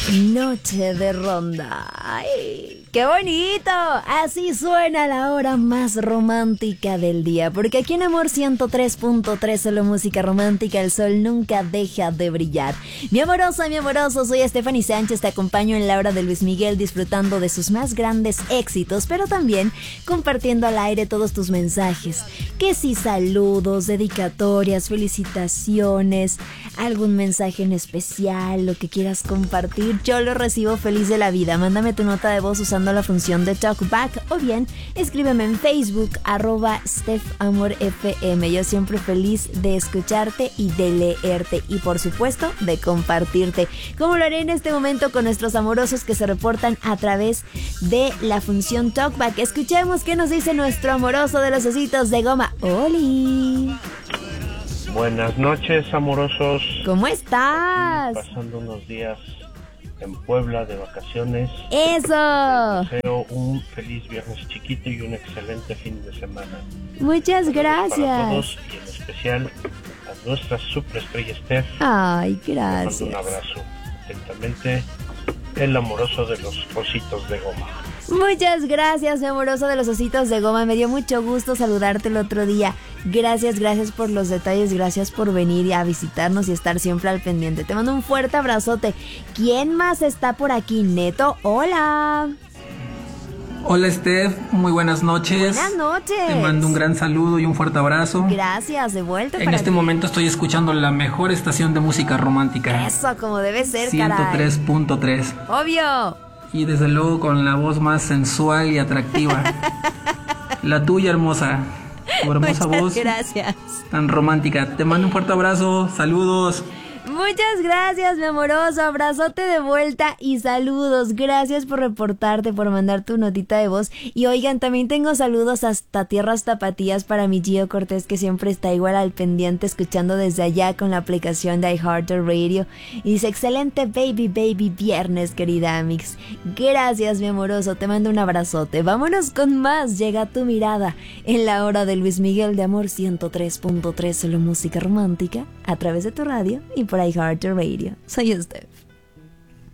Noche de ronda. ¡Ay, qué bonito! Así suena la hora más romántica del día, porque aquí en Amor 103.3, solo música romántica, el sol nunca deja de brillar. Mi amorosa, mi amoroso, soy Stephanie Sánchez, te acompaño en la hora de Luis Miguel, disfrutando de sus más grandes éxitos, pero también compartiendo al aire todos tus mensajes. Que si saludos, dedicatorias, felicitaciones, algún mensaje en especial, lo que quieras compartir, yo lo recibo feliz de la vida. Mándame tu nota de voz usando la función de TalkBack o bien escríbeme en Facebook @StephAmorFM. Yo siempre feliz de escucharte y de leerte y por supuesto de compartirte, como lo haré en este momento con nuestros amorosos que se reportan a través de la función TalkBack. Escuchemos qué nos dice nuestro amoroso de los ositos de goma. ¡Oli! Buenas noches, amorosos. ¿Cómo estás? Pasando unos días en Puebla de vacaciones. ¡Eso! Les deseo un feliz viernes chiquito y un excelente fin de semana. Muchas gracias. Para todos y en especial a nuestra superestrella Steph. Ay, gracias. Les mando un abrazo. Atentamente, el amoroso de los ositos de goma. Muchas gracias, mi amoroso de los ositos de goma. Me dio mucho gusto saludarte el otro día. Gracias por los detalles, gracias por venir a visitarnos y estar siempre al pendiente. Te mando un fuerte abrazote. ¿Quién más está por aquí? Neto, hola. Hola Steph, muy buenas noches. Buenas noches. Te mando un gran saludo y un fuerte abrazo. Gracias, de vuelta. En este momento estoy escuchando la mejor estación de música romántica. Eso, como debe ser, caray. 103.3. Obvio. Y desde luego con la voz más sensual y atractiva. La tuya, hermosa. Tu hermosa Muchas voz. Gracias. Tan romántica. Te mando un fuerte abrazo. Saludos. Muchas gracias, mi amoroso. Abrazote de vuelta y saludos. Gracias por reportarte, por mandar tu notita de voz. Y oigan, también tengo saludos hasta tierras tapatías para mi Gio Cortés, que siempre está igual al pendiente, escuchando desde allá con la aplicación de iHeartRadio. Y dice, excelente baby viernes, querida Amix. Gracias, mi amoroso. Te mando un abrazote. Vámonos con más. Llega tu mirada en la hora de Luis Miguel de Amor 103.3, solo música romántica, a través de tu radio y por iHeartRadio. Soy Steph.